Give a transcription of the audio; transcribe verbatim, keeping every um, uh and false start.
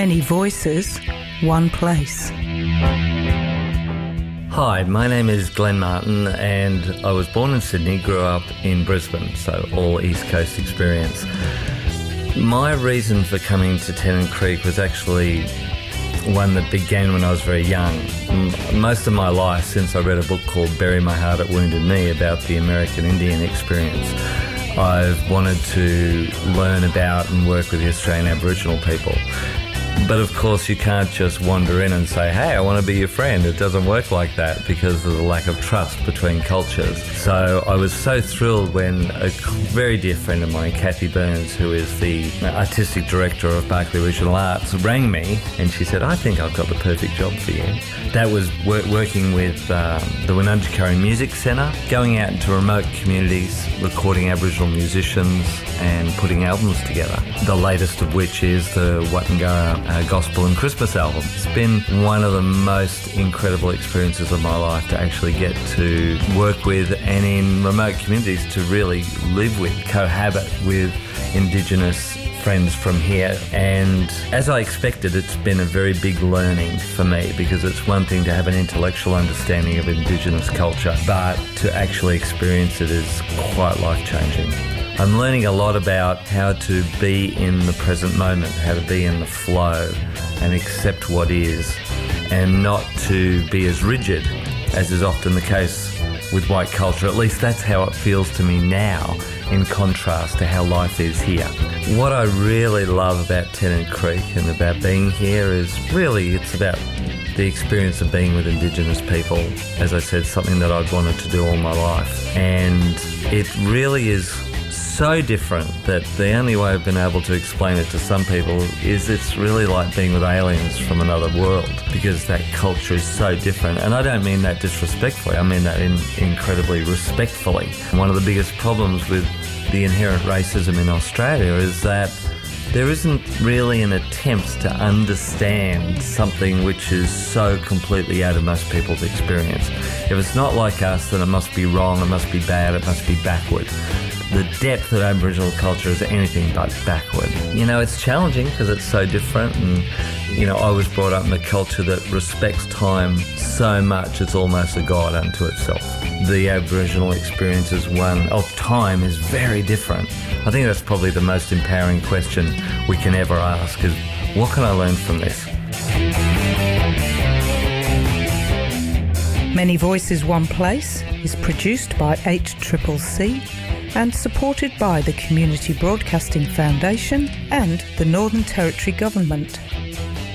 Many voices, one place. Hi, my name is Glenn Martin and I was born in Sydney, grew up in Brisbane, so all East Coast experience. My reason for coming to Tennant Creek was actually one that began when I was very young. Most of my life, since I read a book called Bury My Heart at Wounded Knee about the American Indian experience, I've wanted to learn about and work with the Australian Aboriginal people. But of course you can't just wander in and say, hey, I want to be your friend. It doesn't work like that because of the lack of trust between cultures. So I was so thrilled when a very dear friend of mine, Kathy Burns, who is the artistic director of Barclay Regional Arts, rang me and she said, I think I've got the perfect job for you. That was wor- working with um, the Wunundjeri Music Centre, going out into remote communities, recording Aboriginal musicians and putting albums together. The latest of which is the Watangara uh, Gospel and Christmas album. It's been one of the most incredible experiences of my life to actually get to work with and in remote communities to really live with, cohabit with Indigenous friends from here. And as I expected, it's been a very big learning for me because it's one thing to have an intellectual understanding of Indigenous culture, but to actually experience it is quite life-changing. I'm learning a lot about how to be in the present moment, how to be in the flow and accept what is, and not to be as rigid as is often the case with white culture. At least that's how it feels to me now, in contrast to how life is here. What I really love about Tennant Creek and about being here is really it's about the experience of being with Indigenous people. As I said, something that I've wanted to do all my life. And it really is so different that the only way I've been able to explain it to some people is it's really like being with aliens from another world because that culture is so different. And I don't mean that disrespectfully, I mean that in, incredibly respectfully. One of the biggest problems with the inherent racism in Australia is that there isn't really an attempt to understand something which is so completely out of most people's experience. If it's not like us, then it must be wrong, it must be bad, it must be backward. The depth of Aboriginal culture is anything but backward. You know, it's challenging because it's so different and, you know, I was brought up in a culture that respects time so much it's almost a god unto itself. The Aboriginal experience is one of time is very different. I think that's probably the most empowering question we can ever ask is, what can I learn from this? Many Voices, One Place is produced by H C C C and supported by the Community Broadcasting Foundation and the Northern Territory Government.